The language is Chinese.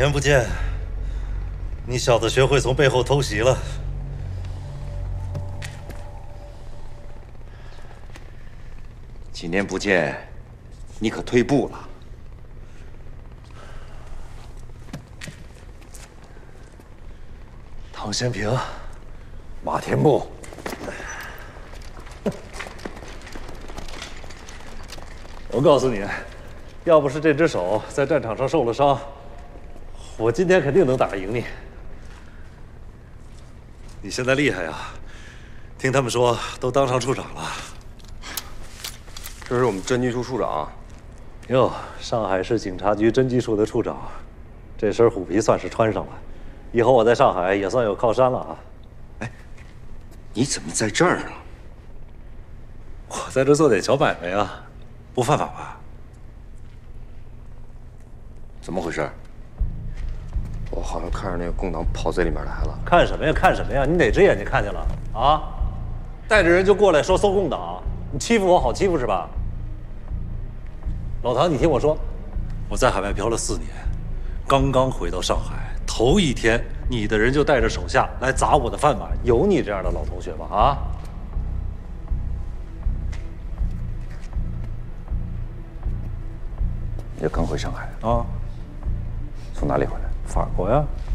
年不见，你小子学会从背后偷袭了。 几年不见，你可退步了。 唐先平， 马天木， 我告诉你，要不是这只手在战场上受了伤，我今天肯定能打赢你。你现在厉害呀，听他们说都当上处长了。 这是我们侦缉处处长。 哟，上海市警察局侦缉处的处长，这身虎皮算是穿上了，以后我在上海也算有靠山了啊。 哎，你怎么在这儿啊？ 我在这做点小买卖呀，不犯法吧？ 怎么回事？我好像看着那个共党跑这里面来了。 看什么呀？看什么呀？你哪只眼睛看见了啊？带着人就过来说搜共党，你欺负我好欺负是吧？老唐，你听我说，我在海外漂了4年，刚刚回到上海，头一天你的人就带着手下来砸我的饭碗，有你这样的老同学吗？啊？ 也刚回上海啊？ 从哪里回来？ 法国呀。